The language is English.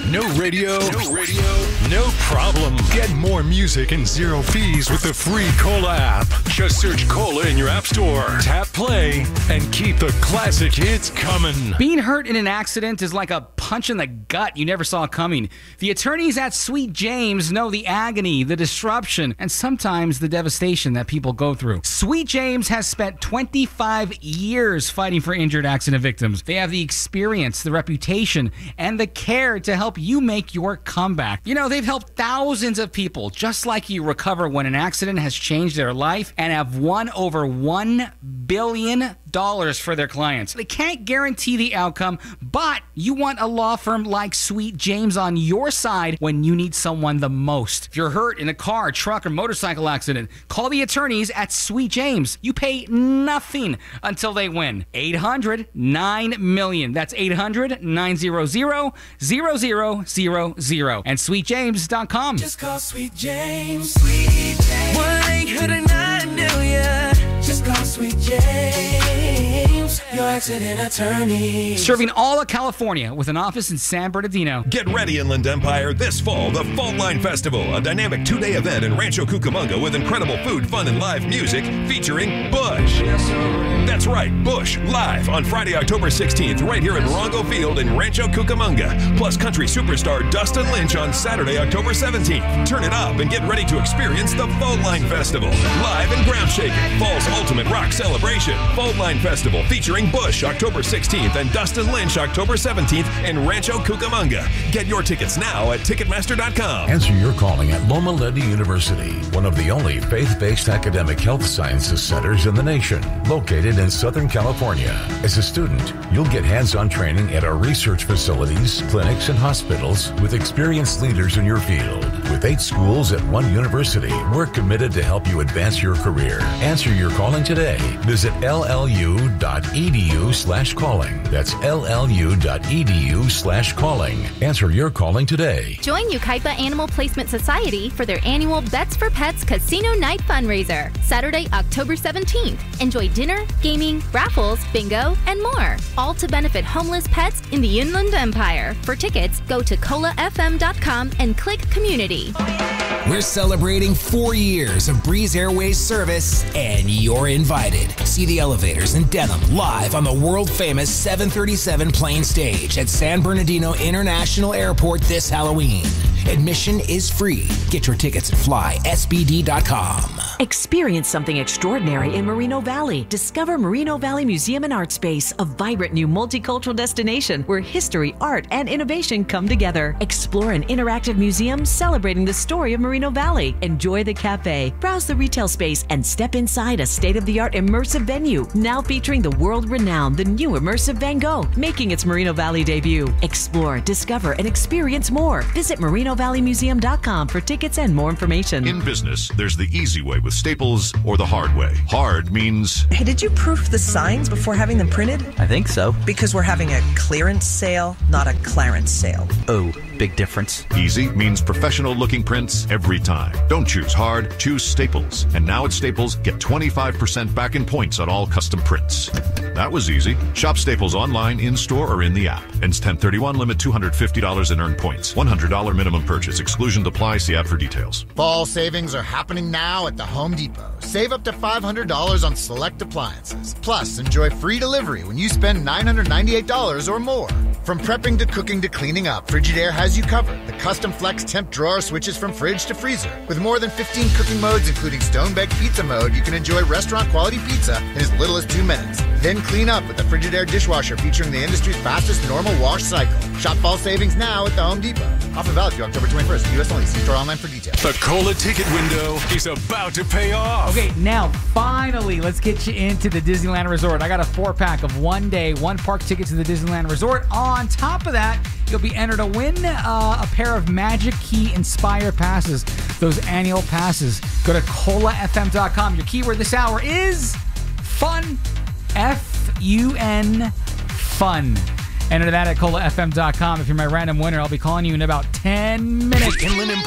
No radio, no problem. Get more music and zero fees with the free Cola app. Just search Cola in your app store, tap play, and keep the classic hits coming. Being hurt in an accident is like a punch in the gut you never saw coming. The attorneys at Sweet James know the agony, the disruption, and sometimes the devastation that people go through. Sweet James has spent 25 years fighting for injured accident victims. They have the experience, the reputation, and the care to help you make your comeback. You know, they've helped thousands of people just like you recover when an accident has changed their life and have won over $1 billion for their clients. They can't guarantee the outcome, but you want a law firm like Sweet James on your side when you need someone the most. If you're hurt in a car, truck, or motorcycle accident, call the attorneys at Sweet James. You pay nothing until they win. 800-9-million. That's 800-900-0000 and sweetjames.com. Just call Sweet James. Sweet James. 1-800-9-million. Just call Sweet James, your accident attorney. Serving all of California with an office in San Bernardino. Get ready, Inland Empire, this fall, the Fault Line Festival, a dynamic 2-day event in Rancho Cucamonga with incredible food, fun, and live music featuring Bush. That's right, Bush, live on Friday, October 16th, right here at Morongo Field in Rancho Cucamonga. Plus country superstar Dustin Lynch on Saturday, October 17th. Turn it up and get ready to experience the Fault Line Festival. Live and ground shaking, fall's ultimate rock celebration. Fault Line Festival featuring Bush, October 16th, and Dustin Lynch, October 17th in Rancho Cucamonga. Get your tickets now at Ticketmaster.com. Answer your calling at Loma Linda University, one of the only faith-based academic health sciences centers in the nation, located in Southern California. As a student, you'll get hands-on training at our research facilities, clinics, and hospitals with experienced leaders in your field. With 8 schools at one university, we're committed to help you advance your career. Answer your calling today. Visit llu.edu/calling. That's llu.edu/calling. Answer your calling today. Join Yucaipa Animal Placement Society for their annual Bets for Pets Casino Night fundraiser, Saturday, October 17th. Enjoy dinner, gaming, raffles, bingo, and more, all to benefit homeless pets in the Inland Empire. For tickets, go to colafm.com and click Community. We're celebrating 4 years of Breeze Airways service, and you're invited. See the elevators in Denham live on the world-famous 737 plane stage at San Bernardino International Airport this Halloween. Admission is free. Get your tickets at flysbd.com. Experience something extraordinary in Moreno Valley. Discover Moreno Valley Museum and Art Space, a vibrant new multicultural destination where history, art, and innovation come together. Explore an interactive museum celebrating the story of Moreno Valley. Enjoy the cafe, browse the retail space, and step inside a state-of-the-art immersive venue, now featuring the world-renowned The New Immersive Van Gogh, making its Moreno Valley debut. Explore, discover, and experience more. Visit MorenoValleyMuseum.com for tickets and more information. In business, there's the easy way with Staples or the hard way. Hard means... Hey, did you proof the signs before having them printed? I think so. Because we're having a clearance sale, not a clarence sale. Oh, big difference. Easy means professional-looking prints every time. Don't choose hard, choose Staples. And now at Staples, get 25% back in points on all custom prints. That was easy. Shop Staples online, in-store, or in the app. Ends 10/31, limit $250 in earned points. $100 minimum purchase. Exclusions apply. See ad for details. Fall savings are happening now at the Home Depot. Save up to $500 on select appliances. Plus, enjoy free delivery when you spend $998 or more. From prepping to cooking to cleaning up, Frigidaire has you covered. The custom flex temp drawer switches from fridge to freezer. With more than 15 cooking modes, including stone-baked pizza mode, you can enjoy restaurant-quality pizza in as little as 2 minutes. Then clean up with the Frigidaire dishwasher featuring the industry's fastest normal wash cycle. Shop fall savings now at the Home Depot. Offer valid through October 21st. U.S. only. See store online for details. The Cola ticket window is about to pay off. Okay, now finally, let's get you into the Disneyland Resort. I got a 4-pack of 1-day, 1-park tickets to the Disneyland Resort. On top of that, you'll be entered to win a pair of Magic Key Inspire passes, those annual passes. Go to colafm.com. Your keyword this hour is fun. F-U-N, fun. Enter that at colafm.com. If you're my random winner, I'll be calling you in about 10 minutes. The Inland Empire